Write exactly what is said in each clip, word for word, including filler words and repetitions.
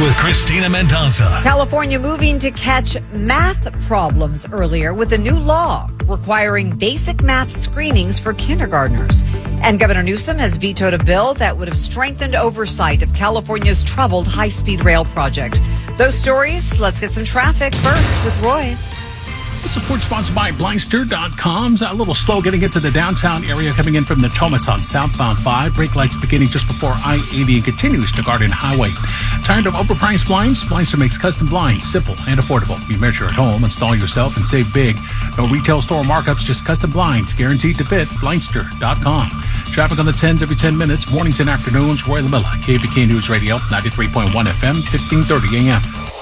with Christina Mendoza. California moving to catch math problems earlier with a new law requiring basic math screenings for kindergartners. And Governor Newsom has vetoed a bill that would have strengthened oversight of California's troubled high-speed rail project. Those stories, let's get some traffic first with Roy. Support sponsored by Blindster dot com. A little slow getting into the downtown area coming in from the Thomas on southbound five. Brake lights beginning just before I eighty and continues to Garden Highway. Tired of overpriced blinds? Blindster makes custom blinds simple and affordable. You measure at home, install yourself, and save big. No retail store markups, just custom blinds guaranteed to fit. Blindster dot com. Traffic on the tens every ten minutes, mornings and afternoons. Roy LaMilla, K F B K News Radio, ninety-three point one F M, fifteen thirty A M.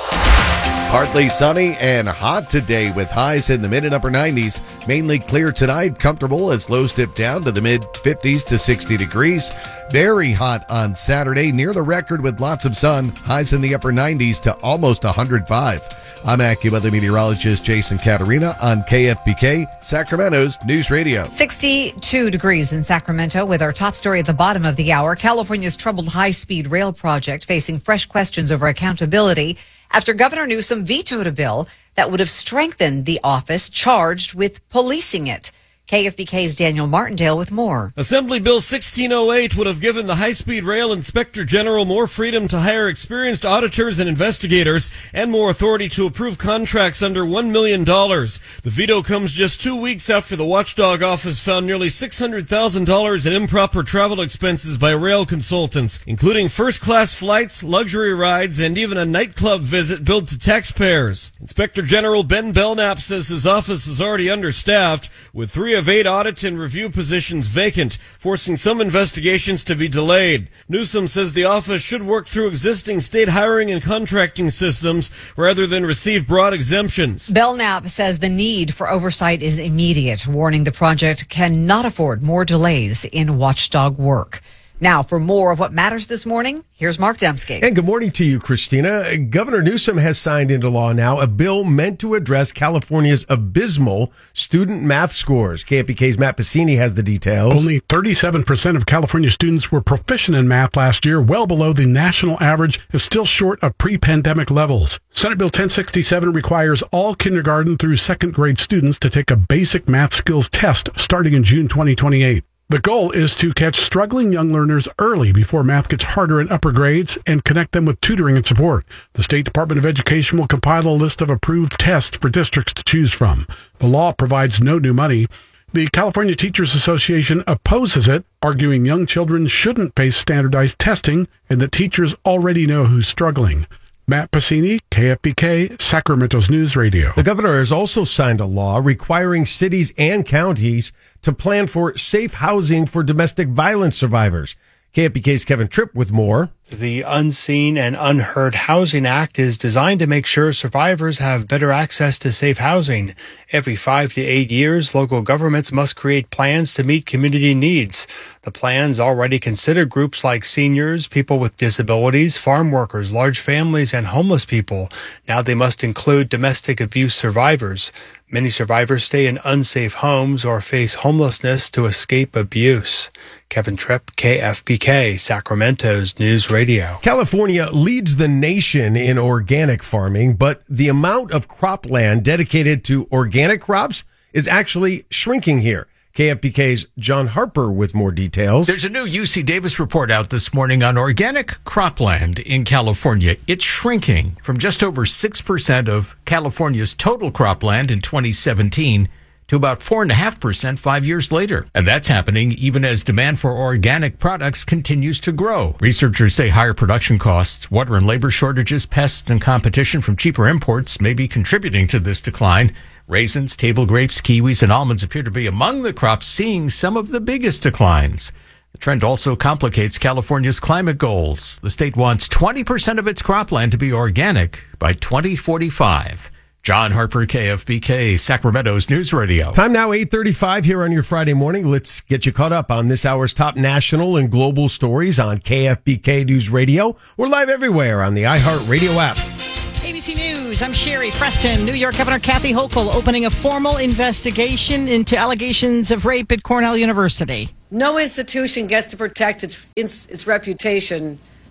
Partly sunny and hot today with highs in the mid and upper nineties. Mainly clear tonight, comfortable as lows dip down to the mid fifties to sixty degrees. Very hot on Saturday, near the record with lots of sun. Highs in the upper nineties to almost one hundred five. I'm AccuWeather meteorologist Jason Caterina on K F B K, Sacramento's News Radio. sixty-two degrees in Sacramento with our top story at the bottom of the hour. California's troubled high-speed rail project facing fresh questions over accountability after Governor Newsom vetoed a bill that would have strengthened the office charged with policing it. K F B K's Daniel Martindale with more. Assembly Bill sixteen oh eight would have given the high-speed rail inspector general more freedom to hire experienced auditors and investigators and more authority to approve contracts under one million dollars. The veto comes just two weeks after the watchdog office found nearly six hundred thousand dollars in improper travel expenses by rail consultants, including first-class flights, luxury rides, and even a nightclub visit billed to taxpayers. Inspector General Ben Belknap says his office is already understaffed, with three of eight audit and review positions vacant, forcing some investigations to be delayed. Newsom says the office should work through existing state hiring and contracting systems rather than receive broad exemptions. Belknap says the need for oversight is immediate, warning the project cannot afford more delays in watchdog work. Now, for more of what matters this morning, here's Mark Dembski. And good morning to you, Christina. Governor Newsom has signed into law now a bill meant to address California's abysmal student math scores. K F B K's Matt Pacini has the details. Only thirty-seven percent of California students were proficient in math last year, well below the national average, and still short of pre-pandemic levels. Senate Bill ten sixty-seven requires all kindergarten through second grade students to take a basic math skills test starting in June twenty twenty-eight. The goal is to catch struggling young learners early before math gets harder in upper grades and connect them with tutoring and support. The State Department of Education will compile a list of approved tests for districts to choose from. The law provides no new money. The California Teachers Association opposes it, arguing young children shouldn't face standardized testing and that teachers already know who's struggling. Matt Pacini, K F B K, Sacramento's News Radio. The governor has also signed a law requiring cities and counties to plan for safe housing for domestic violence survivors. K F B K's Kevin Tripp with more. The Unseen and Unheard Housing Act is designed to make sure survivors have better access to safe housing. Every five to eight years, local governments must create plans to meet community needs. The plans already consider groups like seniors, people with disabilities, farm workers, large families, and homeless people. Now they must include domestic abuse survivors. Many survivors stay in unsafe homes or face homelessness to escape abuse. Kevin Tripp, K F B K, Sacramento's News Radio. California leads the nation in organic farming, but the amount of cropland dedicated to organic crops is actually shrinking here. K F B K's John Harper with more details. There's a new U C Davis report out this morning on organic cropland in California. It's shrinking from just over six percent of California's total cropland in twenty seventeen to about four point five percent five years later. And that's happening even as demand for organic products continues to grow. Researchers say higher production costs, water and labor shortages, pests, and competition from cheaper imports may be contributing to this decline. Raisins, table grapes, kiwis, and almonds appear to be among the crops seeing some of the biggest declines. The trend also complicates California's climate goals. The state wants twenty percent of its cropland to be organic by twenty forty-five. John Harper, K F B K, Sacramento's News Radio. Time now, eight thirty-five here on your Friday morning. Let's get you caught up on this hour's top national and global stories on K F B K News Radio. We're live everywhere on the iHeartRadio app. A B C News, I'm Sherry Preston. New York Governor Kathy Hochul opening a formal investigation into allegations of rape at Cornell University. No institution gets to protect its its, its reputation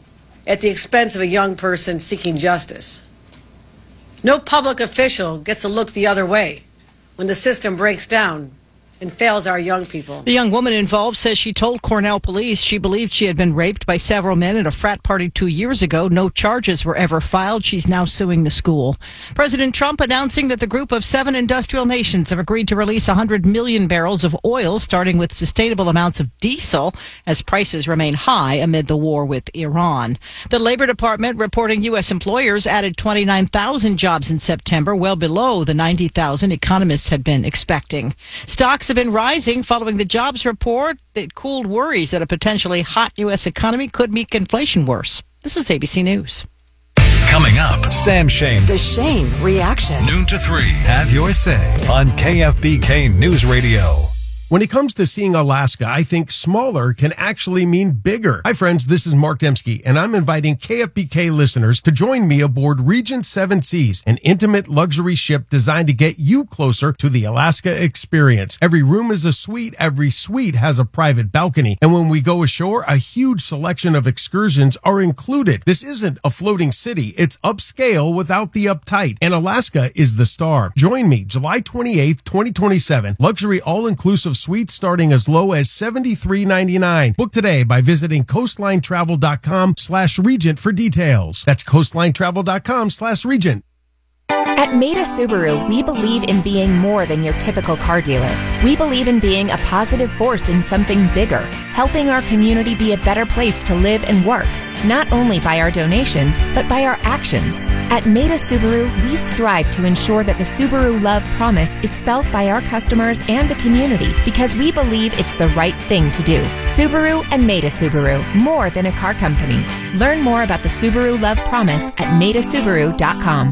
at the expense of a young person seeking justice. No public official gets to look the other way when the system breaks down and fails our young people. The young woman involved says she told Cornell police she believed she had been raped by several men at a frat party two years ago. No charges were ever filed. She's now suing the school. President Trump announcing that the group of seven industrial nations have agreed to release one hundred million barrels of oil, starting with sustainable amounts of diesel, as prices remain high amid the war with Iran. The Labor Department reporting U S employers added twenty-nine thousand jobs in September, well below the ninety thousand economists had been expecting. Stocks have been rising following the jobs report that cooled worries that a potentially hot U S economy could make inflation worse. This is A B C News. Coming up, Sam Shane. The Shane Reaction. Noon to three. Have your say on K F B K News Radio. When it comes to seeing Alaska, I think smaller can actually mean bigger. Hi, friends. This is Mark Dembski, and I'm inviting K F B K listeners to join me aboard Regent Seven Seas, an intimate luxury ship designed to get you closer to the Alaska experience. Every room is a suite. Every suite has a private balcony. And when we go ashore, a huge selection of excursions are included. This isn't a floating city. It's upscale without the uptight. And Alaska is the star. Join me July twenty-eighth, twenty twenty-seven. Luxury all-inclusive suites starting as low as seventy-three ninety-nine. Book today by visiting coastlinetravel.com slash regent for details. That's coastlinetravel.com slash regent. At Maida Subaru, we believe in being more than your typical car dealer. We believe in being a positive force in something bigger, helping our community be a better place to live and work, not only by our donations, but by our actions. At Maida Subaru, we strive to ensure that the Subaru Love Promise is felt by our customers and the community because we believe it's the right thing to do. Subaru and Maida Subaru, more than a car company. Learn more about the Subaru Love Promise at maida subaru dot com.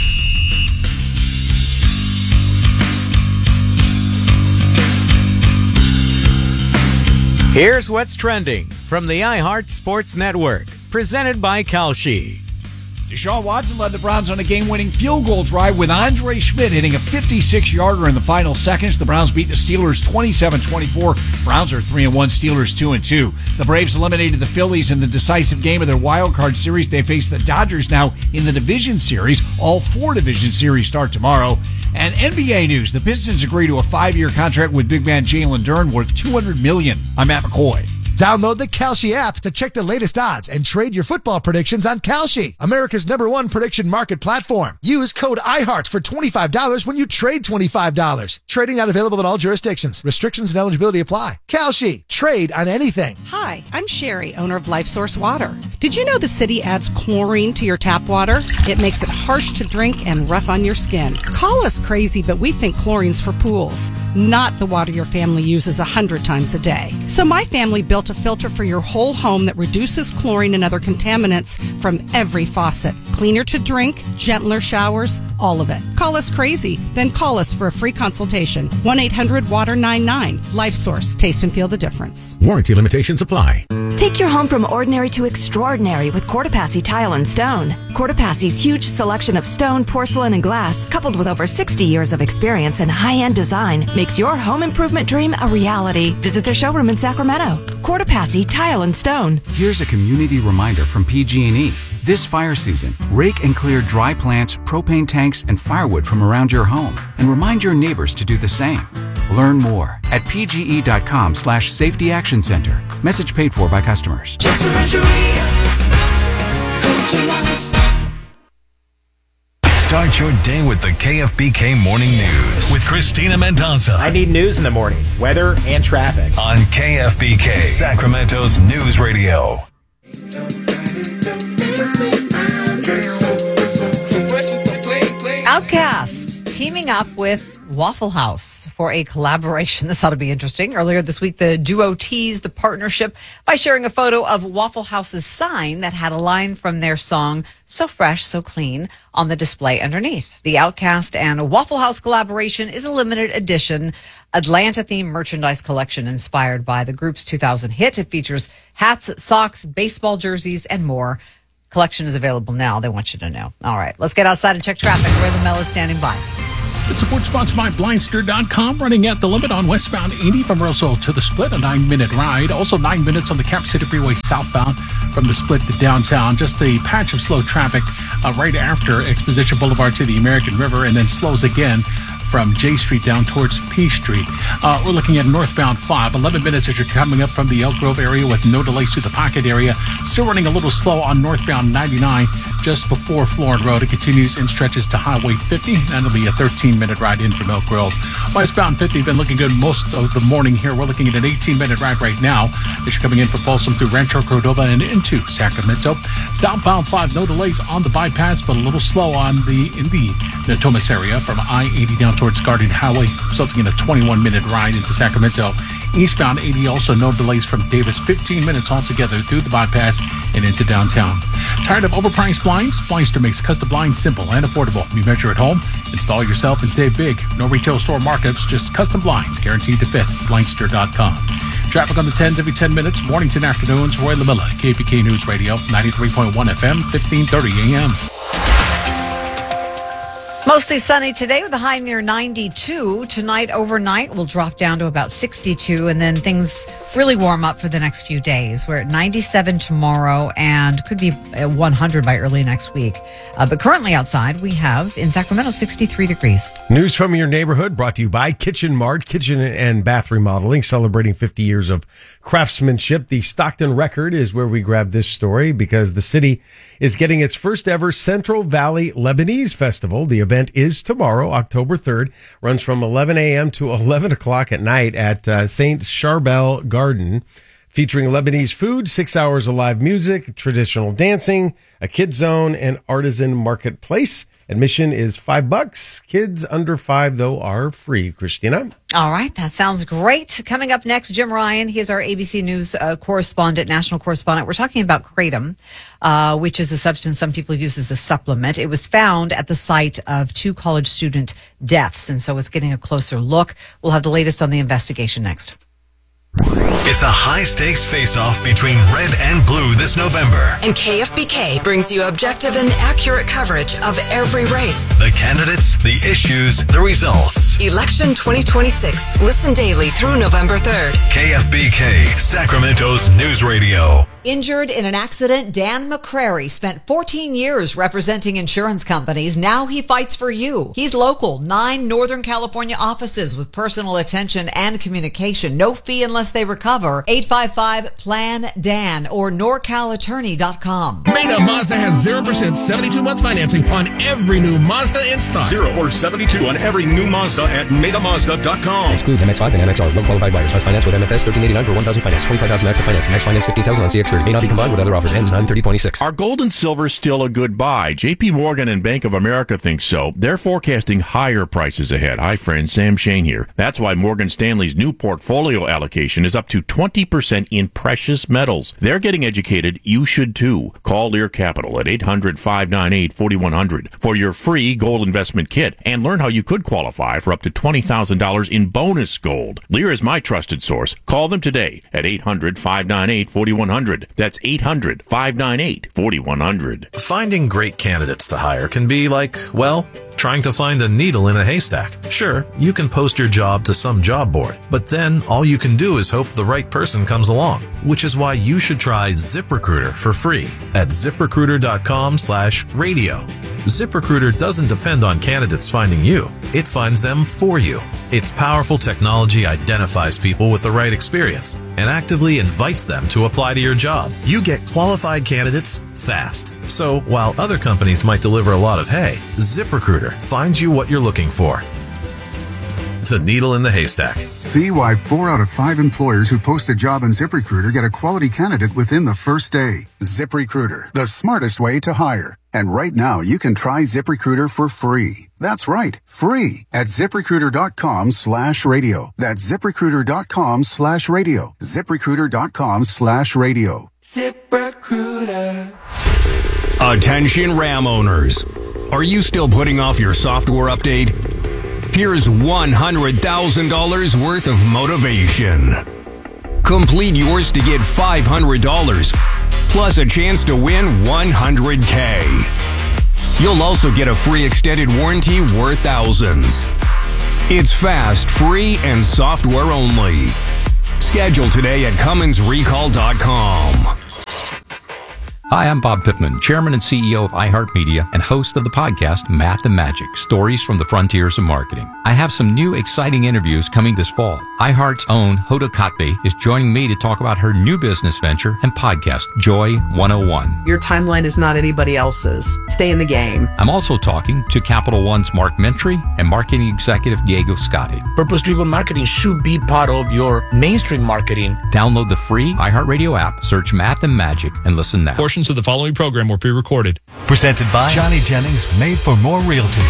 Here's what's trending from the iHeart Sports Network, presented by Kalshi. Deshaun Watson led the Browns on a game-winning field goal drive with Andre Schmidt hitting a fifty-six-yarder in the final seconds. The Browns beat the Steelers twenty-seven twenty-four. Browns are three and one, Steelers two and two. The Braves eliminated the Phillies in the decisive game of their wild card series. They face the Dodgers now in the division series. All four division series start tomorrow. And N B A news, the Pistons agree to a five-year contract with big man Jalen Duren worth two hundred million dollars. I'm Matt McCoy. Download the Kalshi app to check the latest odds and trade your football predictions on Kalshi, America's number one prediction market platform. Use code iHeart for twenty-five dollars when you trade twenty-five dollars. Trading not available in all jurisdictions. Restrictions and eligibility apply. Kalshi. Trade on anything. Hi, I'm Sherry, owner of Life Source Water. Did you know the city adds chlorine to your tap water? It makes it harsh to drink and rough on your skin. Call us crazy, but we think chlorine's for pools, not the water your family uses a hundred times a day. So my family built a filter for your whole home that reduces chlorine and other contaminants from every faucet. Cleaner to drink, gentler showers, all of it. Call us crazy, then call us for a free consultation. one eight hundred water ninety-nine. Life Source. Taste and feel the difference. Warranty limitations apply. Take your home from ordinary to extraordinary with Courtepassi Tile and Stone. Courtepassi's huge selection of stone, porcelain, and glass, coupled with over sixty years of experience and high-end design, makes your home improvement dream a reality. Visit their showroom in Sacramento. Courtepassi Tile and Stone. Here's a community reminder from P G and E. This fire season, rake and clear dry plants, propane tanks, and firewood from around your home, and remind your neighbors to do the same. Learn more at pge.com slash safety action center. Message paid for by customers. Start your day with the K F B K Morning News with Christina Mendoza. I need news in the morning, weather and traffic. On K F B K, Sacramento's News Radio. Outkast teaming up with Waffle House for a collaboration. This ought to be interesting. Earlier this week, the duo teased the partnership by sharing a photo of Waffle House's sign that had a line from their song, So Fresh, So Clean, on the display underneath. The Outkast and Waffle House collaboration is a limited edition Atlanta-themed merchandise collection inspired by the group's two thousand hit. It features hats, socks, baseball jerseys, and more. Collection is available now. They want you to know. All right, let's get outside and check traffic. Where the Mel is standing by. It's support sponsored by Blindster dot com, running at the limit on westbound eighty from Russell to the Split, a nine-minute ride. Also nine minutes on the Cap City Freeway southbound from the Split to downtown. Just a patch of slow traffic uh, right after Exposition Boulevard to the American River, and then slows again from J Street down towards P Street. Uh, we're looking at northbound five, eleven minutes as you're coming up from the Elk Grove area with no delays to the Pocket area. Still running a little slow on northbound ninety-nine just before Florin Road. It continues in stretches to Highway fifty. That'll be a thirteen-minute ride in from Elk Grove. Westbound fifty, been looking good most of the morning here. We're looking at an eighteen-minute ride right now as you're coming in from Folsom through Rancho Cordova and into Sacramento. Southbound five, no delays on the bypass, but a little slow on the in the Natomas area from I eighty down towards Guardian Highway, resulting in a twenty-one-minute ride into Sacramento. Eastbound eighty, also no delays from Davis, fifteen minutes altogether through the bypass and into downtown. Tired of overpriced blinds? Blindster makes custom blinds simple and affordable. You measure at home, install yourself, and save big. No retail store markups, just custom blinds guaranteed to fit. Blindster dot com. Traffic on the tens every ten minutes, mornings and afternoons. Roy LaMilla, K P K News Radio, ninety-three point one F M, fifteen thirty A M. Mostly sunny today with a high near ninety-two. Tonight, overnight, will drop down to about sixty-two, and then things really warm up for the next few days. We're at ninety-seven tomorrow and could be at one hundred by early next week. Uh, but currently outside, we have in Sacramento sixty-three degrees. News from your neighborhood brought to you by Kitchen Mart, kitchen and bath remodeling, celebrating fifty years of craftsmanship. The Stockton Record is where we grab this story because the city is getting its first ever Central Valley Lebanese Festival. The event is tomorrow, October third, runs from eleven a.m. to eleven o'clock at night at uh, Saint Charbel Garden, featuring Lebanese food, six hours of live music, traditional dancing, a kid zone, and artisan marketplace. Admission is five bucks. Kids under five, though, are free. Christina? All right, that sounds great. Coming up next, Jim Ryan. He is our A B C News uh, correspondent, national correspondent. We're talking about kratom, uh, which is a substance some people use as a supplement. It was found at the site of two college student deaths, and so it's getting a closer look. We'll have the latest on the investigation next. It's a high-stakes face-off between red and blue this November. And K F B K brings you objective and accurate coverage of every race. The candidates, the issues, the results. Election twenty twenty-six. Listen daily through November third. K F B K, Sacramento's news radio. Injured in an accident, Dan McCrary spent fourteen years representing insurance companies. Now he fights for you. He's local, nine Northern California offices with personal attention and communication. No fee unless they recover. eight five five, plan Dan or norcal attorney dot com. Meda Mazda has zero percent seventy-two month financing on every new Mazda in stock. zero or seventy-two on every new Mazda at Meda Mazda dot com. Excludes M X five and M X R. Low qualified buyers. Must finance with M F S thirteen eighty-nine for one thousand finance. twenty-five thousand max to finance. Max finance fifteen thousand on C X thirty. May not be combined with other offers. Ends nine thirty twenty-six. Are gold and silver still a good buy? J P Morgan and Bank of America think so. They're forecasting higher prices ahead. Hi, friends. Sam Shane here. That's why Morgan Stanley's new portfolio allocation is up to twenty percent in precious metals. They're getting educated. You should too. Call Lear Capital at eight hundred, five nine eight, four one zero zero for your free gold investment kit and learn how you could qualify for up to twenty thousand dollars in bonus gold. Lear is my trusted source. Call them today at eight hundred, five nine eight, four one zero zero. That's eight hundred, five nine eight, four one zero zero. Finding great candidates to hire can be like, well, trying to find a needle in a haystack. Sure, you can post your job to some job board, but then all you can do is hope the right person comes along, which is why you should try ZipRecruiter for free at ZipRecruiter.com slash radio. ZipRecruiter doesn't depend on candidates finding you. It finds them for you. Its powerful technology identifies people with the right experience and actively invites them to apply to your job. You get qualified candidates fast. So while other companies might deliver a lot of hay, ZipRecruiter finds you what you're looking for. The needle in the haystack. See why four out of five employers who post a job in ZipRecruiter get a quality candidate within the first day. ZipRecruiter, the smartest way to hire. And right now, you can try ZipRecruiter for free. That's right, free at ZipRecruiter.com slash radio. That's ZipRecruiter.com slash radio. ZipRecruiter.com slash radio. ZipRecruiter. Attention Ram owners. Are you still putting off your software update? Here's one hundred thousand dollars worth of motivation. Complete yours to get five hundred dollars, plus a chance to win one hundred K. You'll also get a free extended warranty worth thousands. It's fast, free, and software only. Schedule today at Cummins Recall dot com. Hi, I'm Bob Pittman, Chairman and C E O of iHeartMedia and host of the podcast Math and Magic, Stories from the Frontiers of Marketing. I have some new exciting interviews coming this fall. iHeart's own Hoda Kotb is joining me to talk about her new business venture and podcast, Joy one oh one. Your timeline is not anybody else's. Stay in the game. I'm also talking to Capital One's Mark Mentry and marketing executive Diego Scotti. Purpose-driven marketing should be part of your mainstream marketing. Download the free iHeartRadio app, search Math and Magic, and listen now. Portions of the following program were pre-recorded. Presented by Johnny Jennings, Made for More Realty.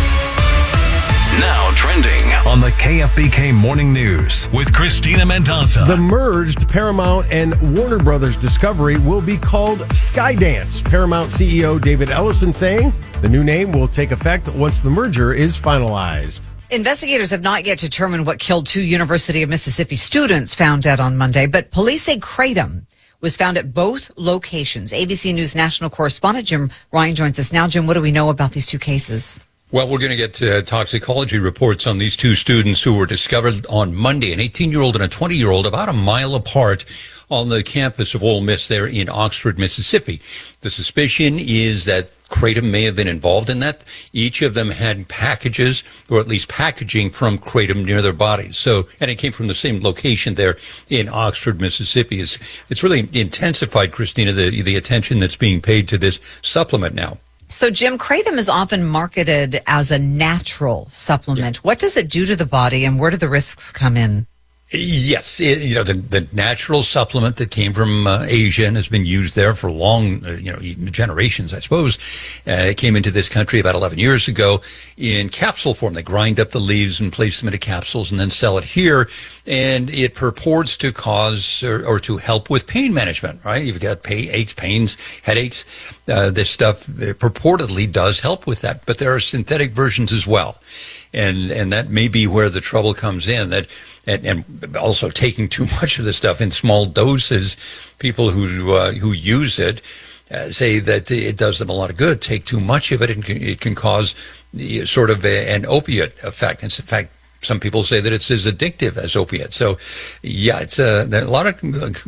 Now trending on the K F B K Morning News with Christina Mendoza. The merged Paramount and Warner Brothers Discovery will be called Skydance. Paramount C E O David Ellison saying the new name will take effect once the merger is finalized. Investigators have not yet determined what killed two University of Mississippi students found dead on Monday, but police say kratom was found at both locations. A B C News national correspondent Jim Ryan joins us now. Jim, what do we know about these two cases? Well, we're going to get uh, toxicology reports on these two students who were discovered on Monday, an eighteen-year-old and a twenty-year-old, about a mile apart on the campus of Ole Miss there in Oxford, Mississippi. The suspicion is that kratom may have been involved in that. Each of them had packages, or at least packaging from kratom near their bodies. So, and it came from the same location there in Oxford, Mississippi. It's, it's really intensified, Christina, the, the attention that's being paid to this supplement now. So, Jim, kratom is often marketed as a natural supplement. Yeah. What does it do to the body, and where do the risks come in? Yes, it, you know, the, the natural supplement that came from uh, Asia and has been used there for long, uh, you know, generations, I suppose. Uh, it came into this country about eleven years ago in capsule form. They grind up the leaves and place them into capsules and then sell it here. And it purports to cause or, or to help with pain management, right? You've got pain, aches, pains, headaches. Uh, this stuff purportedly does help with that. But there are synthetic versions as well. And and that may be where the trouble comes in, that and, and also taking too much of the stuff in small doses. People who uh, who use it uh, say that it does them a lot of good. Take too much of it, and it can cause sort of a, an opiate effect. And in fact, some people say that it's as addictive as opiates. So, yeah, it's a, a lot of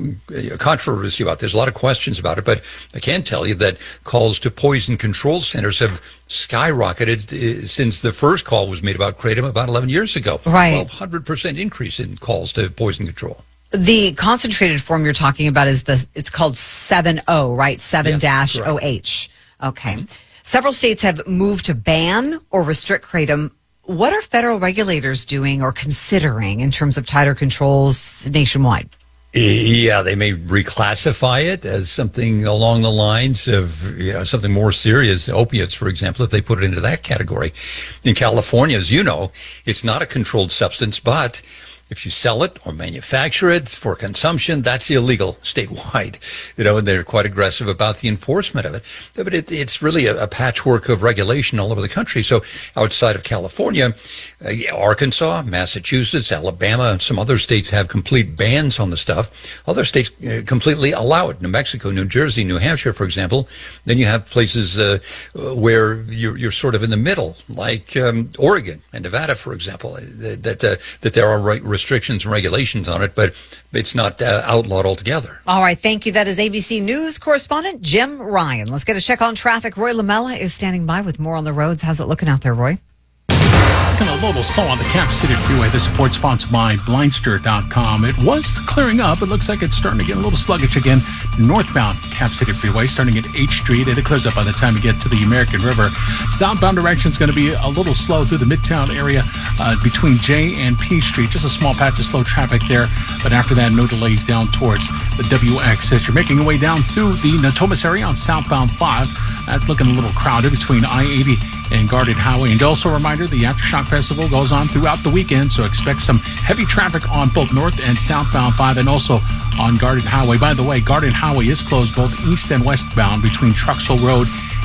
controversy about this, a lot of questions about it. But I can tell you that calls to poison control centers have skyrocketed since the first call was made about kratom about eleven years ago. Right. twelve hundred percent increase in calls to poison control. The concentrated form you're talking about is the, it's called seven O, right? seven dash O H. Okay. Mm-hmm. Several states have moved to ban or restrict kratom. What are federal regulators doing or considering in terms of tighter controls nationwide? Yeah, they may reclassify it as something along the lines of, you know, something more serious, opiates, for example, if they put it into that category. In California, as you know, it's not a controlled substance, but if you sell it or manufacture it for consumption, that's illegal statewide. You know, and they're quite aggressive about the enforcement of it. But it, it's really a, a patchwork of regulation all over the country. So outside of California, uh, Arkansas, Massachusetts, Alabama, and some other states have complete bans on the stuff. Other states uh, completely allow it. New Mexico, New Jersey, New Hampshire, for example. Then you have places uh, where you're, you're sort of in the middle, like um, Oregon and Nevada, for example, that that, uh, that there are right restrictions and regulations on it, but it's not uh, outlawed altogether. All right, thank you. That is A B C News correspondent Jim Ryan. Let's get a check on traffic. Roy Lamella is standing by with more on the roads. How's it looking out there, Roy? Looking a little slow on the Cap City Freeway. This report sponsored by Blindster dot com. It was clearing up. It looks like it's starting to get a little sluggish again. Northbound Cap City Freeway, starting at H Street. It clears up by the time you get to the American River. Southbound direction is going to be a little slow through the Midtown area uh, between J and P Street. Just a small patch of slow traffic there. But after that, no delays down towards the W X. As you're making your way down through the Natomas area on southbound five, that's looking a little crowded between I eighty and Guarded Highway. And also a reminder, the Aftershock Festival goes on throughout the weekend, so expect some heavy traffic on both north and southbound five and also on Guarded Highway. By the way, Guarded Highway is closed both east and westbound between Truxell Road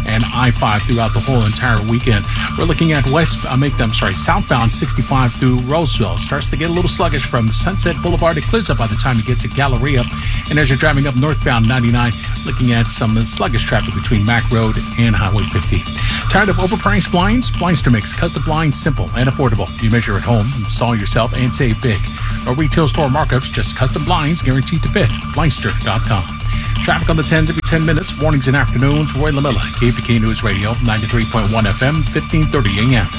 and I five throughout the whole entire weekend. We're looking at west, uh, make them sorry, southbound sixty-five through Roseville. Starts to get a little sluggish from Sunset Boulevard. It clears up by the time you get to Galleria. And as you're driving up northbound ninety-nine, looking at some sluggish traffic between Mack Road and Highway fifty. Tired of overpriced blinds? Blindster Mix, custom blinds, simple and affordable. You measure at home, install yourself, and save big. No retail store markups, just custom blinds guaranteed to fit. Blindster dot com. Traffic on the tens every ten minutes, mornings and afternoons. Roy LaMilla, K F B K News Radio, ninety-three point one F M, fifteen thirty A M.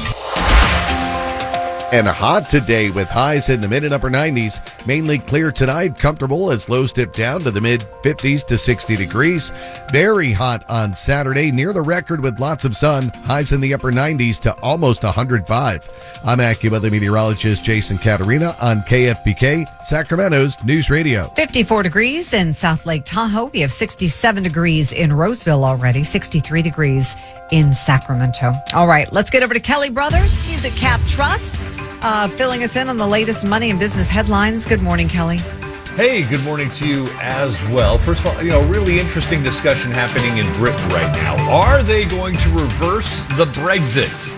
And hot today with highs in the mid and upper nineties. Mainly clear tonight, comfortable as lows dip down to the mid fifties to sixty degrees. Very hot on Saturday, near the record with lots of sun. Highs in the upper nineties to almost one hundred five. I'm AccuWeather meteorologist Jason Caterina on K F B K, Sacramento's News Radio. fifty-four degrees in South Lake Tahoe. We have sixty-seven degrees in Roseville already, sixty-three degrees in Sacramento. All right, let's get over to Kelly Brothers. He's at Cap Trust, uh, filling us in on the latest money and business headlines. Good morning, Kelly. Hey, good morning to you as well. First of all, you know, really interesting discussion happening in Britain right now. Are they going to reverse the Brexit?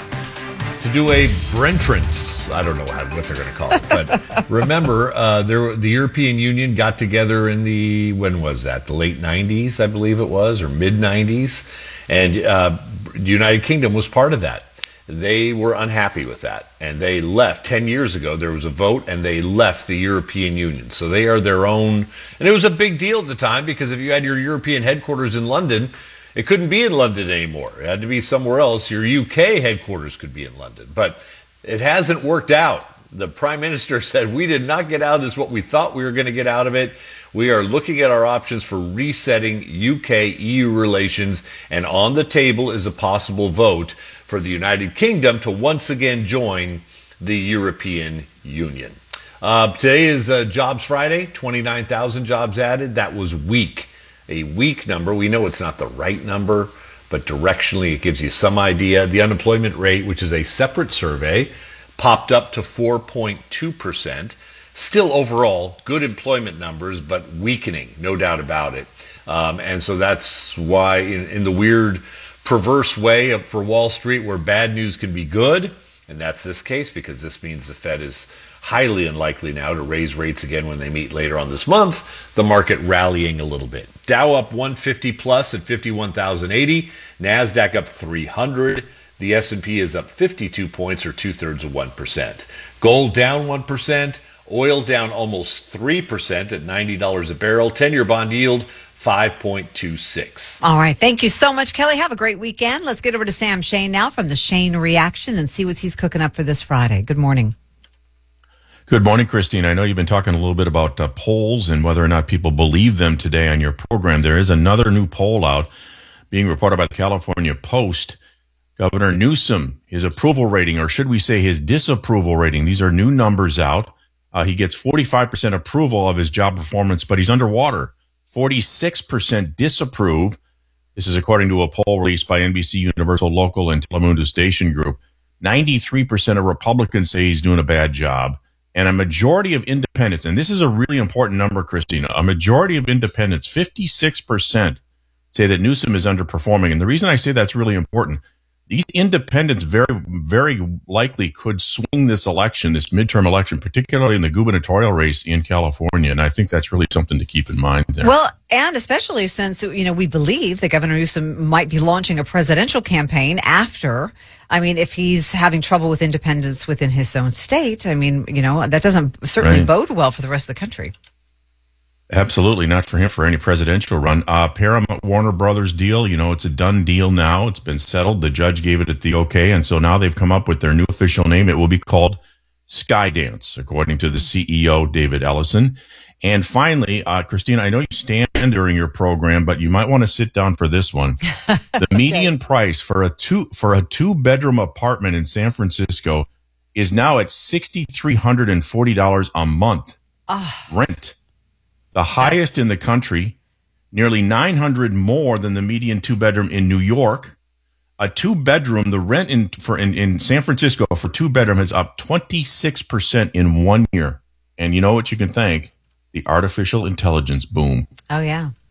To do a Brentrance, I don't know how, what they're going to call it, but remember, uh, there, the European Union got together in the, when was that? The late nineties, I believe it was, or mid nineties, and uh, the United Kingdom was part of that. They were unhappy with that, and they left. Ten years ago, there was a vote, and they left the European Union. So they are their own, and it was a big deal at the time, because if you had your European headquarters in London, it couldn't be in London anymore. It had to be somewhere else. Your U K headquarters could be in London. But it hasn't worked out. The Prime Minister said, we did not get out of this what we thought we were going to get out of it. We are looking at our options for resetting U K E U relations, and on the table is a possible vote for the United Kingdom to once again join the European Union. Uh, today is uh, Jobs Friday, twenty-nine thousand jobs added. That was weak. A weak number. We know it's not the right number, but directionally it gives you some idea. The unemployment rate, which is a separate survey, popped up to four point two percent. Still overall, good employment numbers, but weakening, no doubt about it. Um, and so that's why in, in the weird, perverse way of, for Wall Street where bad news can be good, and that's this case because this means the Fed is highly unlikely now to raise rates again when they meet later on this month, the market rallying a little bit. Dow up one fifty plus at fifty-one thousand eighty. NASDAQ up three hundred. The S and P is up fifty-two points or two-thirds of one percent. Gold down one percent. Oil down almost three percent at ninety dollars a barrel. ten-year bond yield five point two six. All right. Thank you so much, Kelly. Have a great weekend. Let's get over to Sam Shane now from the Shane Reaction and see what he's cooking up for this Friday. Good morning. Good morning, Christine. I know you've been talking a little bit about uh, polls and whether or not people believe them today on your program. There is another new poll out being reported by the California Post. Governor Newsom, his approval rating, or should we say his disapproval rating, these are new numbers out. Uh, he gets forty-five percent approval of his job performance, but he's underwater. forty-six percent disapprove. This is according to a poll released by N B C Universal Local and Telemundo Station Group. ninety-three percent of Republicans say he's doing a bad job. And a majority of independents, and this is a really important number, Christina, a majority of independents, fifty-six percent, say that Newsom is underperforming. And the reason I say that's really important, these independents very, very likely could swing this election, this midterm election, particularly in the gubernatorial race in California. And I think that's really something to keep in mind there. Well, and especially since, you know, we believe that Governor Newsom might be launching a presidential campaign after. I mean, if he's having trouble with independents within his own state, I mean, you know, that doesn't certainly right. bode well for the rest of the country. Absolutely not for him for any presidential run. Uh, Paramount Warner Brothers deal, you know, it's a done deal now. It's been settled. The judge gave it the okay. And so now they've come up with their new official name. It will be called Skydance, according to the C E O, David Ellison. And finally, uh, Christina, I know you stand during your program, but you might want to sit down for this one. The median okay. price for a two, for a two bedroom apartment in San Francisco is now at six thousand three hundred forty dollars a month. Oh. Rent. The highest in the country, nearly nine hundred more than the median two-bedroom in New York. A two-bedroom, the rent in for in, in San Francisco for two-bedroom is up twenty-six percent in one year. And you know what you can thank? The artificial intelligence boom. Oh, yeah.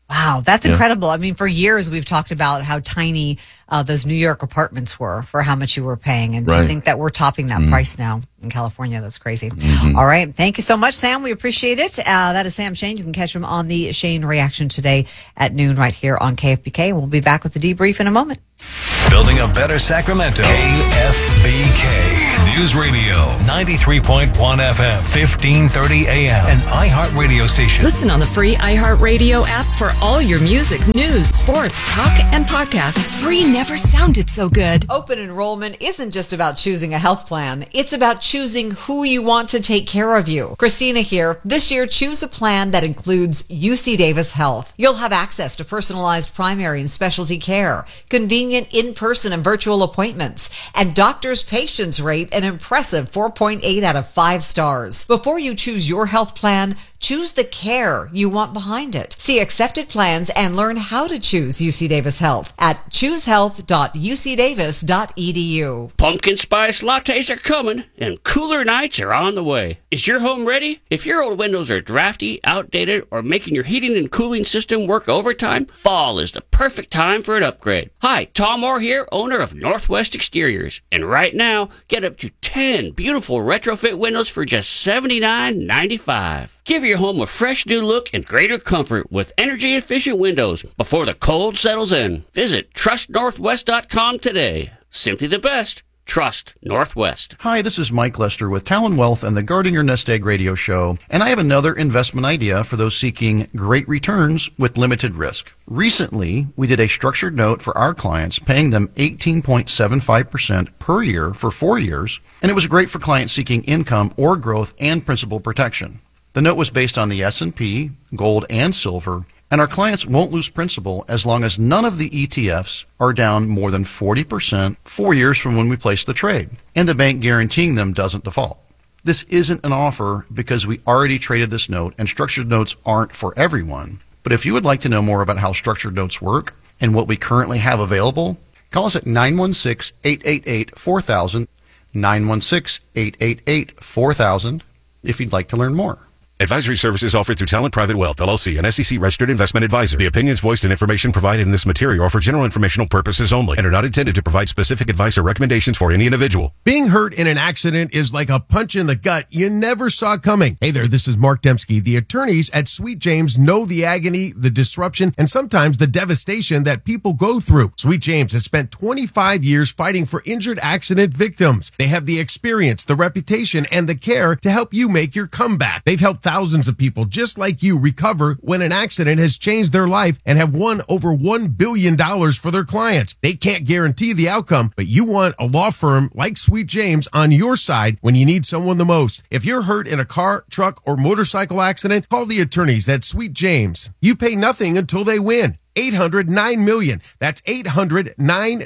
Wow, that's Yeah. incredible. I mean, for years we've talked about how tiny uh, those New York apartments were for how much you were paying. And Right. to think that we're topping that Mm. price now in California, that's crazy. Mhm. All right. Thank you so much, Sam. We appreciate it. Uh, that is Sam Shane. You can catch him on the Shane Reaction today at noon right here on K F B K. We'll be back with the debrief in a moment. Building a better Sacramento. K F B K News Radio. ninety-three point one F M. fifteen thirty A M. An iHeart radio station. Listen on the free iHeartRadio app for all your music, news, sports, talk, and podcasts. Free never sounded so good. Open enrollment isn't just about choosing a health plan. It's about choosing who you want to take care of you. Christina here. This year, choose a plan that includes U C Davis Health. You'll have access to personalized primary and specialty care, convenient in-person and virtual appointments, and doctors' patients rate an impressive four point eight out of five stars. Before you choose your health plan, choose the care you want behind it. See accepted plans and learn how to choose U C Davis Health at choose health dot u c davis dot e d u. Pumpkin spice lattes are coming, and cooler nights are on the way. Is your home ready? If your old windows are drafty, outdated, or making your heating and cooling system work overtime, fall is the perfect time for an upgrade. Hi, Tom Moore here, owner of Northwest Exteriors. And right now, get up to ten beautiful retrofit windows for just seventy-nine ninety-five. Give your home a fresh new look and greater comfort with energy-efficient windows before the cold settles in. Visit trust northwest dot com today. Simply the best. Trust Northwest. Hi, this is Mike Lester with Talon Wealth and the Guarding Your Nest Egg radio show, and I have another investment idea for those seeking great returns with limited risk. Recently, we did a structured note for our clients, paying them eighteen point seven five percent per year for four years, and it was great for clients seeking income or growth and principal protection. The note was based on the S and P, gold, and silver, and our clients won't lose principal as long as none of the E T Fs are down more than forty percent four years from when we placed the trade, and the bank guaranteeing them doesn't default. This isn't an offer because we already traded this note, and structured notes aren't for everyone. But if you would like to know more about how structured notes work and what we currently have available, call us at nine one six, eight eight eight, four thousand, nine one six, eight eight eight, four thousand, if you'd like to learn more. Advisory services offered through Talent Private Wealth, L L C, an S E C-registered investment advisor. The opinions voiced and information provided in this material are for general informational purposes only and are not intended to provide specific advice or recommendations for any individual. Being hurt in an accident is like a punch in the gut you never saw coming. Hey there, this is Mark Dembski. The attorneys at Sweet James know the agony, the disruption, and sometimes the devastation that people go through. Sweet James has spent twenty-five years fighting for injured accident victims. They have the experience, the reputation, and the care to help you make your comeback. They've helped thousands of people just like you recover when an accident has changed their life and have won over one billion dollars for their clients. They can't guarantee the outcome, but you want a law firm like Sweet James on your side when you need someone the most. If you're hurt in a car, truck, or motorcycle accident, call the attorneys at Sweet James. You pay nothing until they win. eight hundred nine million. That's eight hundred nine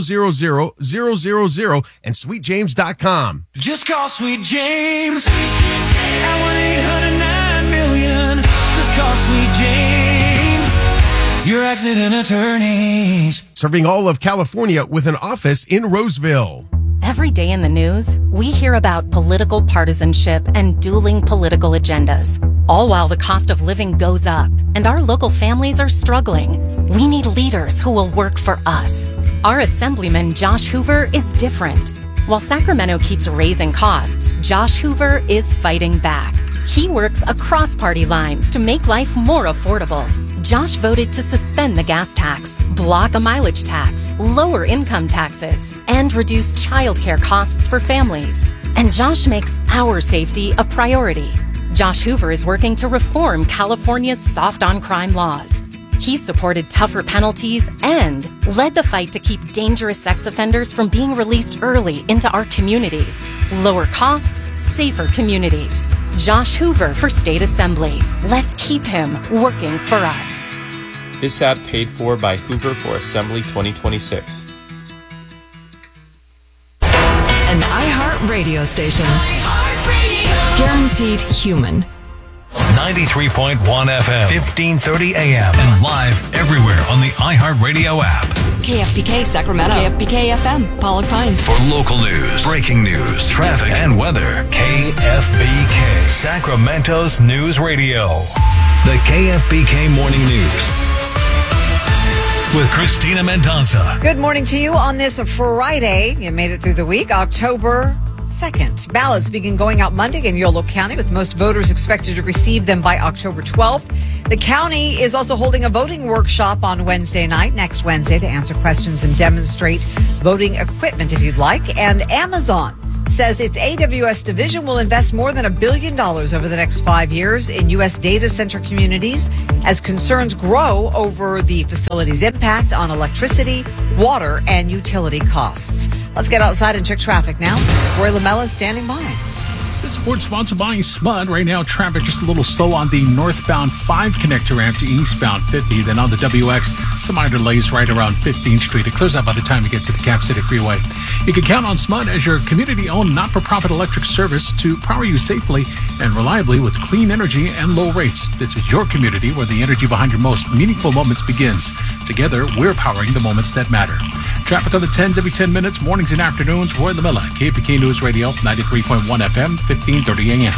hundred and sweet james dot com. Just call Sweet James at one eight hundred nine million. Just call Sweet James, your accident attorneys. Serving all of California with an office in Roseville. Every day in the news, we hear about political partisanship and dueling political agendas, all while the cost of living goes up and our local families are struggling. We need leaders who will work for us. Our Assemblyman Josh Hoover is different. While Sacramento keeps raising costs, Josh Hoover is fighting back. He works across party lines to make life more affordable. Josh voted to suspend the gas tax, block a mileage tax, lower income taxes, and reduce childcare costs for families. And Josh makes our safety a priority. Josh Hoover is working to reform California's soft on crime laws. He supported tougher penalties and led the fight to keep dangerous sex offenders from being released early into our communities. Lower costs, safer communities. Josh Hoover for State Assembly. Let's keep him working for us. This ad paid for by Hoover for Assembly twenty twenty-six. An iHeart radio station. iHeartRadio. Guaranteed human. ninety-three point one F M, fifteen thirty A M, and live everywhere on the iHeartRadio app. K F B K Sacramento. K F B K F M, Pollock Pines. For local news, breaking news, traffic, and weather, K F B K, Sacramento's news radio. The K F B K Morning News. with Christina Mendonça. Good morning to you on this Friday. You made it through the week, October second. Ballots begin going out Monday in Yolo County, with most voters expected to receive them by October twelfth. The county is also holding a voting workshop on Wednesday night, next Wednesday, to answer questions and demonstrate voting equipment if you'd like. And Amazon says its A W S division will invest more than a billion dollars over the next five years in U S data center communities as concerns grow over the facility's impact on electricity, water, and utility costs. Let's get outside and check traffic now. Roy Lamella is standing by. This report sponsored by Smud. Right now, traffic just a little slow on the northbound five connector ramp to eastbound fifty. Then on the W X, some minor delays right around fifteenth Street. It clears out by the time you get to the Cap City Freeway. You can count on Smud as your community-owned, not-for-profit electric service to power you safely and reliably with clean energy and low rates. This is your community where the energy behind your most meaningful moments begins. Together, we're powering the moments that matter. Traffic on the tens every ten minutes, mornings and afternoons. Roy Lamella, K F B K News Radio, ninety-three point one F M, fifteen thirty A M.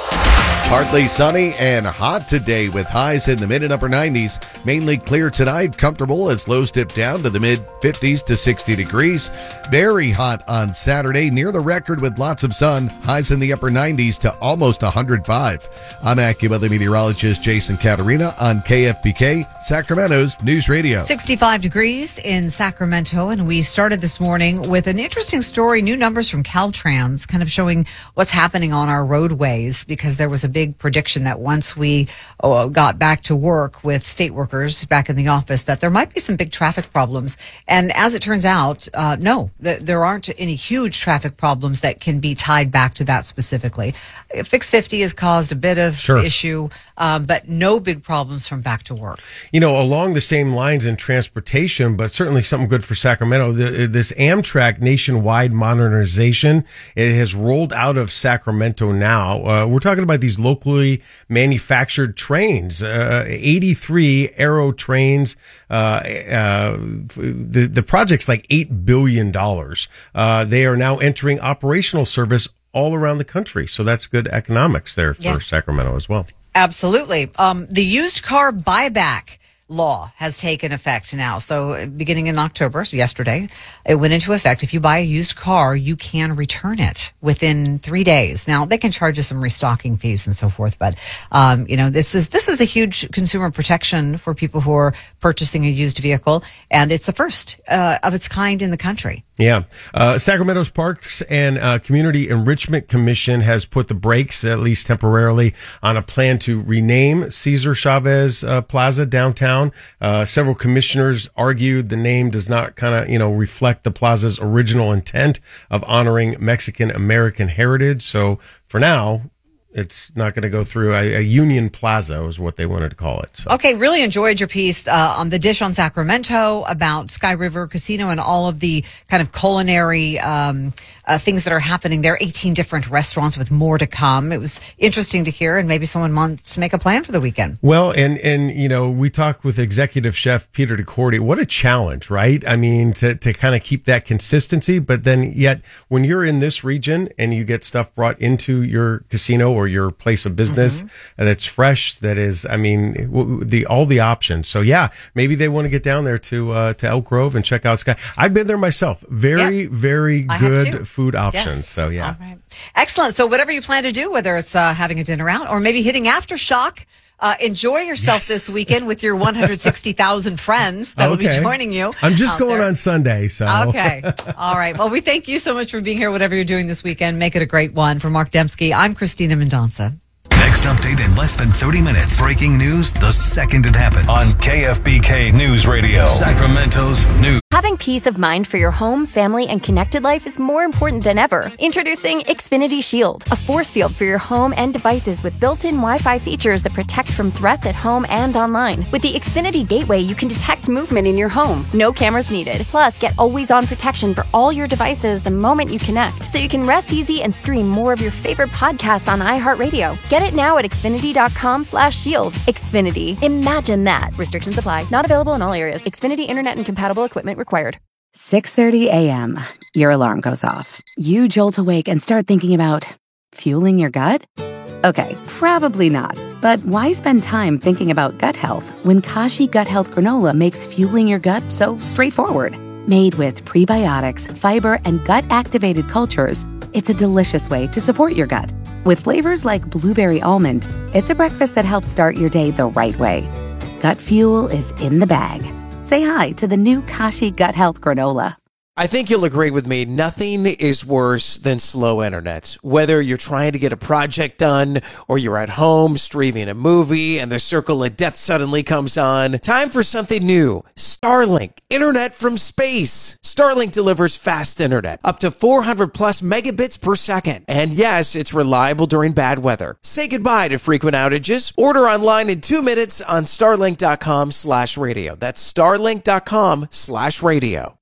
Partly sunny and hot today with highs in the mid and upper nineties. Mainly clear tonight, comfortable as lows dip down to the mid fifties to sixty degrees. Very hot on Saturday, near the record with lots of sun. Highs in the upper nineties to almost one hundred five. I'm AccuWeather meteorologist Jason Caterina on K F B K, Sacramento's News Radio. sixty-five degrees in Sacramento, and we started this morning with an interesting story. New numbers from Caltrans kind of showing what's happening on our roadways, because there was a big prediction that once we oh, got back to work with state workers back in the office, that there might be some big traffic problems. And as it turns out, uh, no, th- there aren't any huge traffic problems that can be tied back to that specifically. Fix fifty has caused a bit of Sure. issue, um, but no big problems from back to work. You know, along the same lines in transportation, but certainly something good for Sacramento, the, this Amtrak nationwide modernization, it has rolled out of Sacramento now. Uh, we're talking about these locally manufactured trains, uh, eighty-three Aero trains. Uh, uh, the, the project's like eight billion dollars. Uh, they are now entering operational service all around the country. So that's good economics there for Yeah. Sacramento as well. Absolutely. Um, the used car buyback law has taken effect now. So beginning in October, so yesterday, it went into effect. If you buy a used car, you can return it within three days. Now, they can charge you some restocking fees and so forth, but, um, you know, this is, this is a huge consumer protection for people who are purchasing a used vehicle, and it's the first uh, of its kind in the country. Yeah. Uh, Sacramento's Parks and uh, Community Enrichment Commission has put the brakes, at least temporarily, on a plan to rename Cesar Chavez uh, Plaza downtown. Uh, several commissioners argued the name does not kind of, you know, reflect the plaza's original intent of honoring Mexican American heritage. So for now, it's not going to go through. A, a Union Plaza is what they wanted to call it. So. Okay, really enjoyed your piece uh, on the Dish on Sacramento about Sky River Casino and all of the kind of culinary um, uh, things that are happening there. eighteen different restaurants with more to come. It was interesting to hear, and maybe someone wants to make a plan for the weekend. Well, and, and you know, we talked with executive chef Peter DeCordy. What a challenge, right? I mean, to, to kind of keep that consistency, but then yet when you're in this region and you get stuff brought into your casino or your place of business mm-hmm. that's fresh, that is, I mean, w- the all the options. So yeah, maybe they want to get down there to uh, to Elk Grove and check out Sky. I've been there myself. Very, yeah. very I good food options. Yes. So yeah. All right. Excellent. So whatever you plan to do, whether it's uh, having a dinner out or maybe hitting Aftershock, Uh, enjoy yourself yes. this weekend with your one hundred sixty thousand friends that will okay. be joining you. I'm just going there. on Sunday, so. Okay. All right. Well, we thank you so much for being here, whatever you're doing this weekend. Make it a great one. For Mark Dembski, I'm Christina Mendonça. Next update in less than thirty minutes. Breaking news the second it happens. On K F B K News Radio, Sacramento's News. Having peace of mind for your home, family, and connected life is more important than ever. Introducing Xfinity Shield, a force field for your home and devices with built-in Wi-Fi features that protect from threats at home and online. With the Xfinity Gateway, you can detect movement in your home. No cameras needed. Plus, get always-on protection for all your devices the moment you connect, so you can rest easy and stream more of your favorite podcasts on iHeartRadio. Get it now at Xfinity.com slash shield. Xfinity. Imagine that. Restrictions apply. Not available in all areas. Xfinity Internet and compatible equipment required. six thirty a.m. Your alarm goes off. You jolt awake and start thinking about fueling your gut? Okay, probably not. But why spend time thinking about gut health when Kashi Gut Health Granola makes fueling your gut so straightforward? Made with prebiotics, fiber, and gut-activated cultures, it's a delicious way to support your gut. With flavors like blueberry almond, it's a breakfast that helps start your day the right way. Gut fuel is in the bag. Say hi to the new Kashi Gut Health Granola. I think you'll agree with me. Nothing is worse than slow internet. Whether you're trying to get a project done or you're at home streaming a movie and the circle of death suddenly comes on. Time for something new. Starlink. Internet from space. Starlink delivers fast internet. Up to four hundred plus megabits per second. And yes, it's reliable during bad weather. Say goodbye to frequent outages. Order online in two minutes on starlink.com slash radio. That's starlink.com slash radio.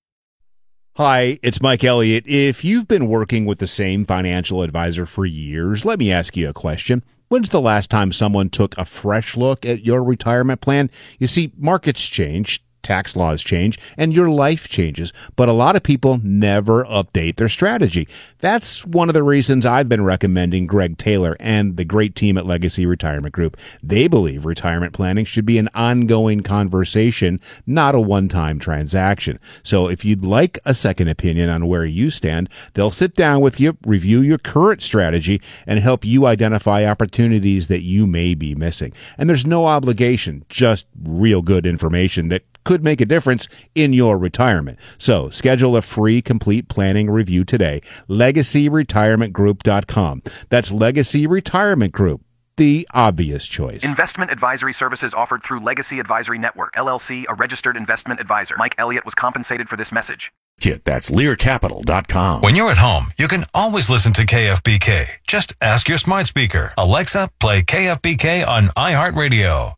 Hi, it's Mike Elliott. If you've been working with the same financial advisor for years, let me ask you a question. When's the last time someone took a fresh look at your retirement plan? You see, markets change, tax laws change, and your life changes, but a lot of people never update their strategy. That's one of the reasons I've been recommending Greg Taylor and the great team at Legacy Retirement Group. They believe retirement planning should be an ongoing conversation, not a one-time transaction. So if you'd like a second opinion on where you stand, they'll sit down with you, review your current strategy, and help you identify opportunities that you may be missing. And there's no obligation, just real good information that could make a difference in your retirement. So schedule a free complete planning review today. legacy retirement group dot com. That's Legacy Retirement Group, the obvious choice. Investment advisory services offered through Legacy Advisory Network, L L C, a registered investment advisor. Mike Elliott was compensated for this message. Kit, that's lear capital dot com. When you're at home, you can always listen to K F B K. Just ask your smart speaker, Alexa, play K F B K on iHeartRadio.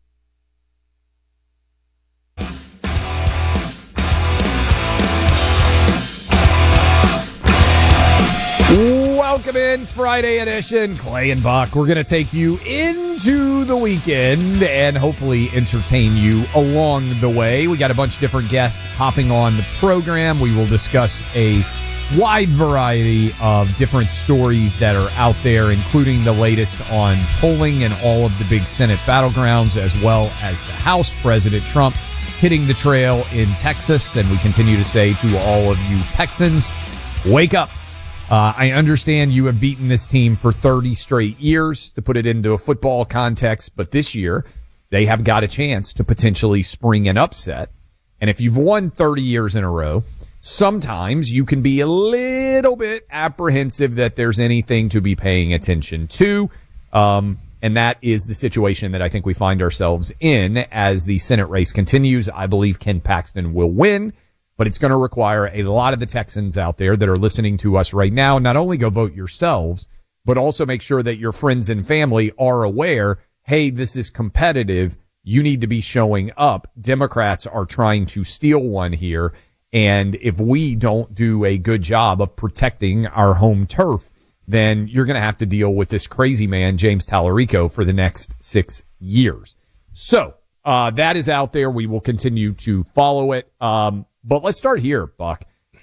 Welcome in, Friday edition. Clay and Buck. We're going to take you into the weekend and hopefully entertain you along the way. We got a bunch of different guests hopping on the program. We will discuss a wide variety of different stories that are out there, including the latest on polling and all of the big Senate battlegrounds, as well as the House. President Trump hitting the trail in Texas. And we continue to say to all of you Texans, wake up. Uh, I understand you have beaten this team for thirty straight years, to put it into a football context, but this year they have got a chance to potentially spring an upset. And if you've won thirty years in a row, sometimes you can be a little bit apprehensive that there's anything to be paying attention to. Um, and that is the situation that I think we find ourselves in as the Senate race continues. I believe Ken Paxton will win, but it's going to require a lot of the Texans out there that are listening to us right now, not only go vote yourselves, but also make sure that your friends and family are aware, hey, this is competitive. You need to be showing up. Democrats are trying to steal one here. And if we don't do a good job of protecting our home turf, then you're going to have to deal with this crazy man, James Tallarico, for the next six years. So, uh, that is out there. We will continue to follow it. Um, But let's start here, Buck.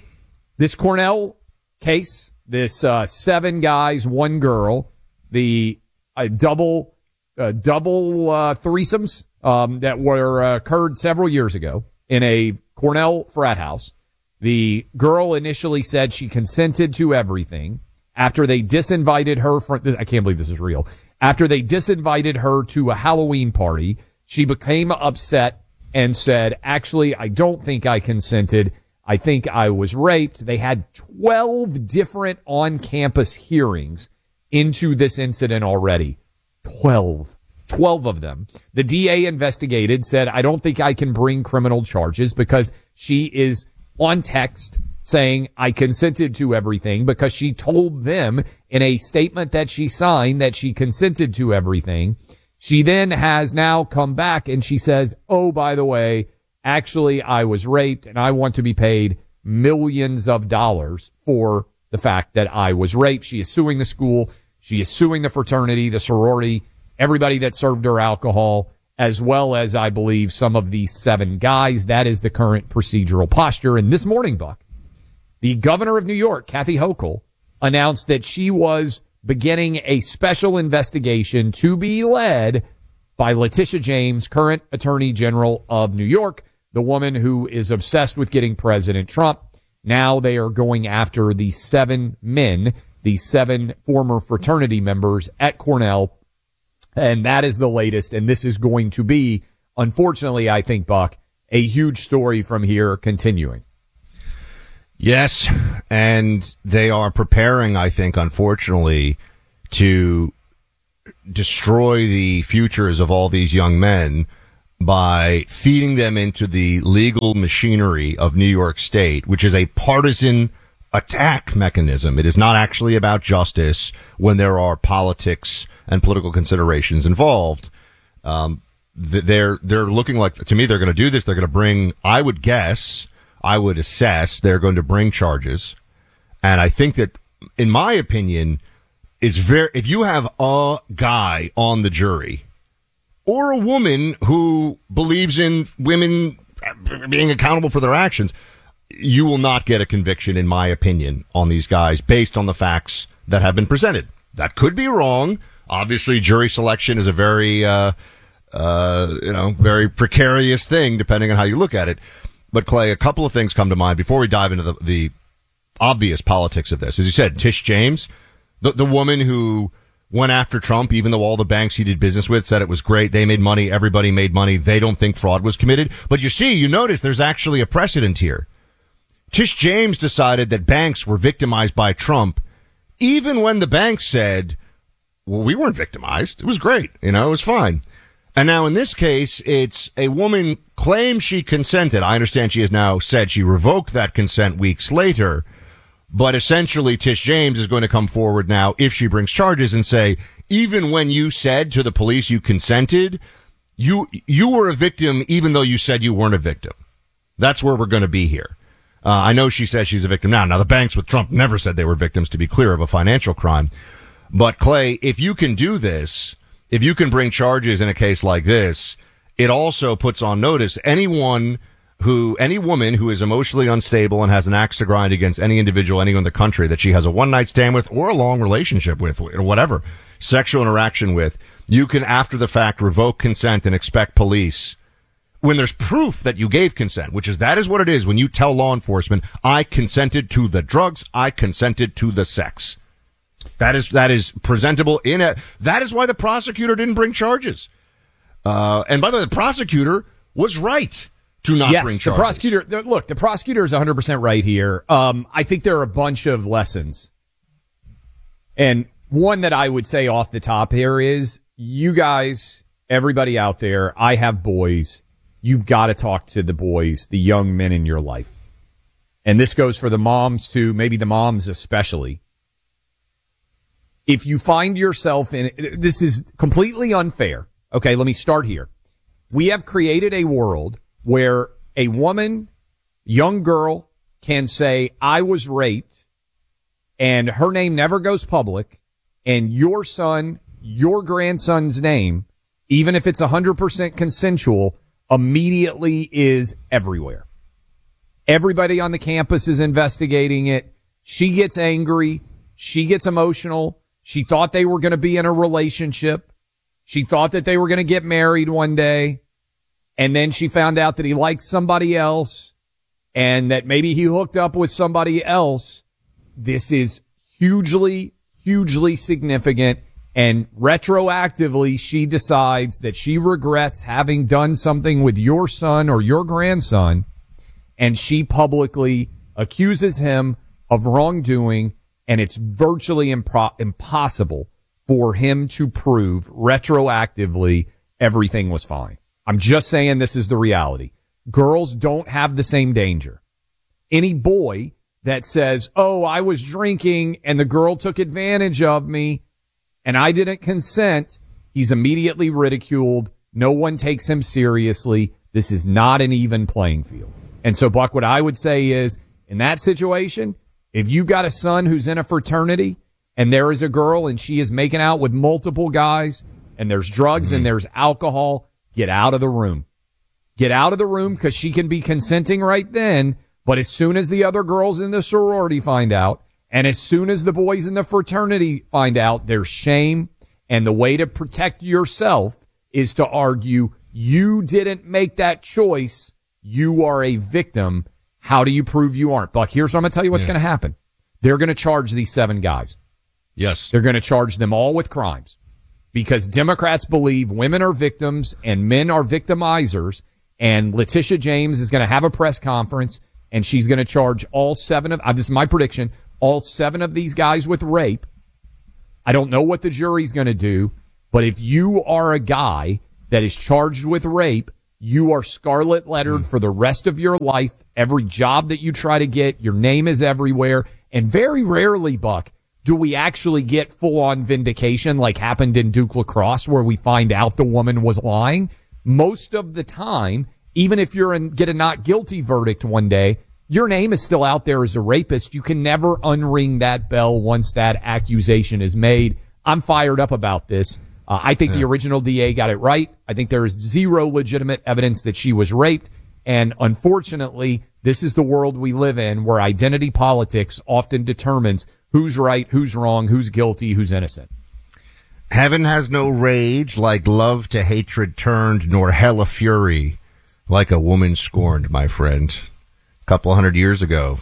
This Cornell case, this uh, seven guys, one girl, the uh, double uh, double uh, threesomes um, that were uh, occurred several years ago in a Cornell frat house. The girl initially said she consented to everything. After they disinvited her from, I can't believe this is real. After they disinvited her to a Halloween party, she became upset and said, actually, I don't think I consented. I think I was raped. They had twelve different on-campus hearings into this incident already. twelve. twelve of them. The D A investigated, said, I don't think I can bring criminal charges because she is on text saying, I consented to everything, because she told them in a statement that she signed that she consented to everything. She then has now come back and she says, oh, by the way, actually, I was raped and I want to be paid millions of dollars for the fact that I was raped. She is suing the school. She is suing the fraternity, the sorority, everybody that served her alcohol, as well as, I believe, some of these seven guys. That is the current procedural posture. And this morning, Buck, the governor of New York, Kathy Hochul, announced that she was beginning a special investigation to be led by Letitia James, current Attorney General of New York, the woman who is obsessed with getting President Trump. Now they are going after the seven men, the seven former fraternity members at Cornell. And that is the latest. And this is going to be, unfortunately, I think, Buck, a huge story from here continuing. Yes, and they are preparing, I think, unfortunately, to destroy the futures of all these young men by feeding them into the legal machinery of New York State, which is a partisan attack mechanism. It is not actually about justice when there are politics and political considerations involved. Um, they're, they're looking like, to me, they're going to do this. They're going to bring, I would guess, I would assess they're going to bring charges. And I think that, in my opinion, it's very, if you have a guy on the jury or a woman who believes in women being accountable for their actions, you will not get a conviction, in my opinion, on these guys based on the facts that have been presented. That could be wrong. Obviously, jury selection is a very, uh, uh, you know, very precarious thing depending on how you look at it. But, Clay, a couple of things come to mind before we dive into the, the obvious politics of this. As you said, Tish James, the, the woman who went after Trump, even though all the banks he did business with said it was great. They made money. Everybody made money. They don't think fraud was committed. But you see, you notice there's actually a precedent here. Tish James decided that banks were victimized by Trump, even when the banks said, well, we weren't victimized. It was great. You know, it was fine. And now in this case, it's a woman claims she consented. I understand she has now said she revoked that consent weeks later. But essentially, Tish James is going to come forward now, if she brings charges, and say, even when you said to the police you consented, you you were a victim even though you said you weren't a victim. That's where we're going to be here. Uh, I know she says she's a victim now. Now, the banks with Trump never said they were victims, to be clear, of a financial crime. But, Clay, if you can do this, if you can bring charges in a case like this, it also puts on notice anyone who, any woman who is emotionally unstable and has an axe to grind against any individual, anyone in the country that she has a one-night stand with or a long relationship with, or whatever, sexual interaction with, you can, after the fact, revoke consent and expect police, when there's proof that you gave consent, which is, that is what it is when you tell law enforcement, I consented to the drugs, I consented to the sex. That is, that is presentable in a, that is why the prosecutor didn't bring charges. Uh, and by the way, the prosecutor was right to not yes, bring the charges. prosecutor, look, the prosecutor is one hundred percent right here. Um, I think there are a bunch of lessons. And one that I would say off the top here is, you guys, everybody out there, I have boys. You've got to talk to the boys, the young men in your life. And this goes for the moms too, maybe the moms especially. If you find yourself in, this is completely unfair. Okay, let me start here. We have created a world where a woman, young girl, can say, I was raped, and her name never goes public, and your son, your grandson's name, even if it's one hundred percent consensual, immediately is everywhere. Everybody on the campus is investigating it. She gets angry. She gets emotional. She thought they were going to be in a relationship. She thought that they were going to get married one day. And then she found out that he liked somebody else and that maybe he hooked up with somebody else. This is hugely, hugely significant. And retroactively, she decides that she regrets having done something with your son or your grandson. And she publicly accuses him of wrongdoing. And it's virtually impro- impossible for him to prove retroactively everything was fine. I'm just saying this is the reality. Girls don't have the same danger. Any boy that says, oh, I was drinking and the girl took advantage of me and I didn't consent, he's immediately ridiculed. No one takes him seriously. This is not an even playing field. And so, Buck, what I would say is, in that situation, if you got a son who's in a fraternity and there is a girl and she is making out with multiple guys and there's drugs mm-hmm. and there's alcohol, get out of the room. Get out of the room because she can be consenting right then. But as soon as the other girls in the sorority find out And as soon as the boys in the fraternity find out, there's shame. And the way to protect yourself is to argue you didn't make that choice. You are a victim. How do you prove you aren't? Buck, here's what I'm going to tell you what's yeah. going to happen. They're going to charge these seven guys. Yes. They're going to charge them all with crimes because Democrats believe women are victims and men are victimizers. And Letitia James is going to have a press conference and she's going to charge all seven of, uh, this is my prediction, all seven of these guys with rape. I don't know what the jury's going to do, but if you are a guy that is charged with rape, you are scarlet lettered mm. for the rest of your life. Every job that you try to get, your name is everywhere. And very rarely, Buck, do we actually get full on vindication like happened in Duke Lacrosse where we find out the woman was lying. Most of the time, even if you're in, get a not guilty verdict one day, your name is still out there as a rapist. You can never unring that bell once that accusation is made. I'm fired up about this. Uh, I think yeah. the original D A got it right. I think there is zero legitimate evidence that she was raped. And unfortunately, this is the world we live in where identity politics often determines who's right, who's wrong, who's guilty, who's innocent. Heaven has no rage like love to hatred turned, nor hell a fury like a woman scorned, my friend. A couple hundred years ago.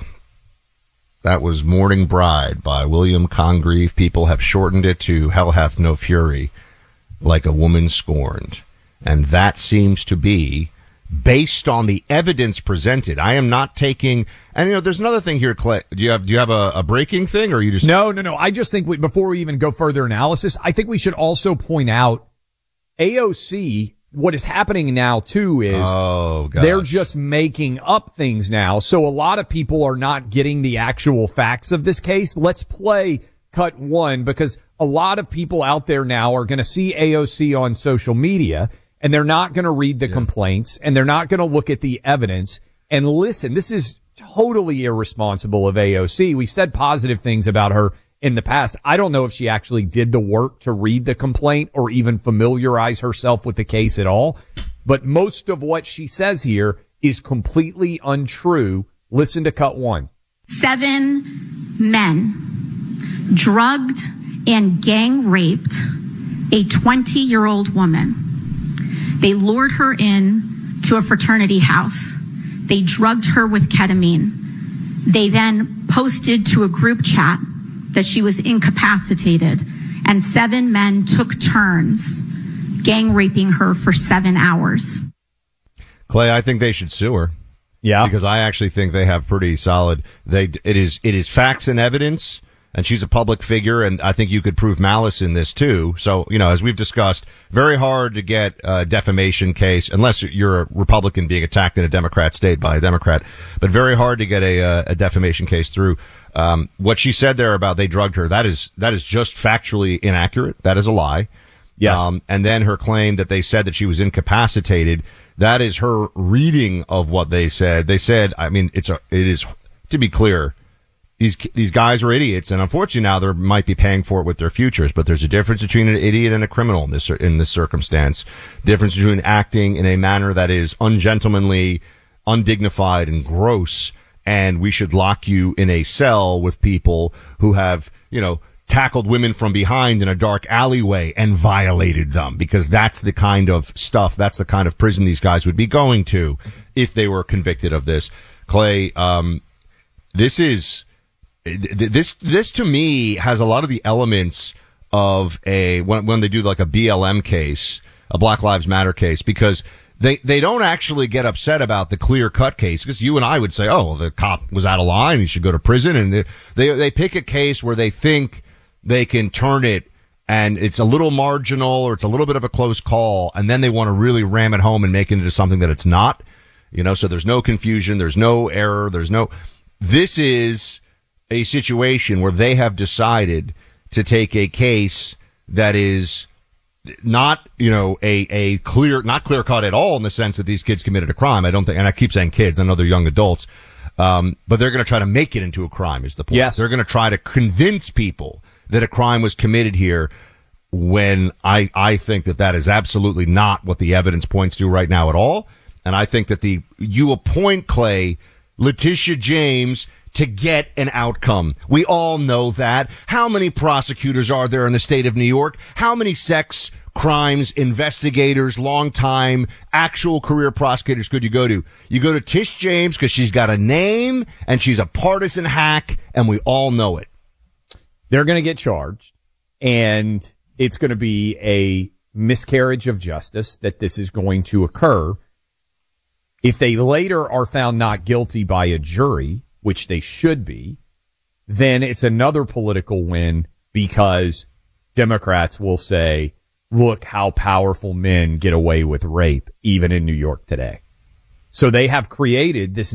That was Mourning Bride by William Congreve. People have shortened it to Hell Hath No Fury like a woman scorned. And that seems to be based on the evidence presented. I am not taking, and you know, there's another thing here, Clay. Do you have, do you have a, a breaking thing or are you just? No, no, no. I just think we, before we even go further analysis, I think we should also point out A O C. What is happening now too is oh, they're just making up things now. So a lot of people are not getting the actual facts of this case. Let's play cut one because a lot of people out there now are going to see A O C on social media and they're not going to read the yeah. complaints and they're not going to look at the evidence and listen. This is totally irresponsible of A O C. We've said positive things about her in the past. I don't know if she actually did the work to read the complaint or even familiarize herself with the case at all. But most of what she says here is completely untrue. Listen to cut one. Seven men drugged and gang raped a twenty-year-old woman. They lured her in to a fraternity house. They drugged her with ketamine. They then posted to a group chat that she was incapacitated, and seven men took turns gang raping her for seven hours. Clay, I think they should sue her. Yeah, because I actually think they have pretty solid. They it is it is facts and evidence, and she's a public figure, and I think you could prove malice in this too. So you know, as we've discussed, very hard to get a defamation case unless you're a Republican being attacked in a Democrat state by a Democrat, but very hard to get a a defamation case through. Um, what she said there about they drugged her, that is, that is just factually inaccurate. That is a lie. Yes. Um, and then her claim that they said that she was incapacitated, that is her reading of what they said. They said, I mean, it's a, it is, to be clear, these, these guys are idiots, and unfortunately now they might be paying for it with their futures, but there's a difference between an idiot and a criminal in this, in this circumstance. Difference between acting in a manner that is ungentlemanly, undignified, and gross, and we should lock you in a cell with people who have, you know, tackled women from behind in a dark alleyway and violated them, because that's the kind of stuff, that's the kind of prison these guys would be going to if they were convicted of this. Clay, um, this is, this, this to me has a lot of the elements of a, when, when they do like a B L M case, a Black Lives Matter case, because They they don't actually get upset about the clear-cut case, because you and I would say, oh, well, the cop was out of line, he should go to prison. And they, they they pick a case where they think they can turn it, and it's a little marginal or it's a little bit of a close call, and then they want to really ram it home and make it into something that it's not. You know, so there's no confusion, there's no error, there's no... This is a situation where they have decided to take a case that is... not, you know, a, a clear, not clear cut at all in the sense that these kids committed a crime. I don't think, and I keep saying kids, I know they're young adults, um, but they're going to try to make it into a crime is the point. Yes. They're going to try to convince people that a crime was committed here when I, I think that that is absolutely not what the evidence points to right now at all. And I think that the, you appoint Clay, Letitia James to get an outcome. We all know that. How many prosecutors are there in the state of New York? How many sex crimes investigators, long-time, actual career prosecutors could you go to? You go to Tish James because she's got a name and she's a partisan hack, and we all know it. They're going to get charged, and it's going to be a miscarriage of justice that this is going to occur. If they later are found not guilty by a jury, which they should be, then it's another political win because Democrats will say, look how powerful men get away with rape, even in New York today. So they have created this